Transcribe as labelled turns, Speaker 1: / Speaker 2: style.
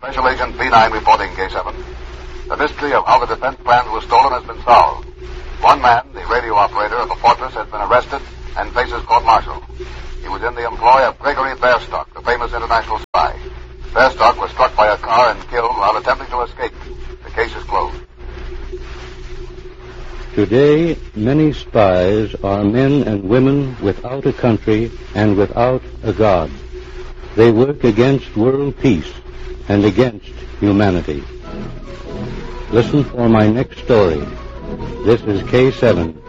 Speaker 1: Special Agent B9 reporting, K7. The mystery of how the defense plans were stolen has been solved. One man, the radio operator of the fortress, has been arrested and faces court-martial. He was in the employ of Gregory Bairstock, the famous international spy. Bairstock was struck by a car and killed while attempting to escape. The case is closed.
Speaker 2: Today, many spies are men and women without a country and without a God. They work against world peace and against humanity. Listen for my next story. This is K7,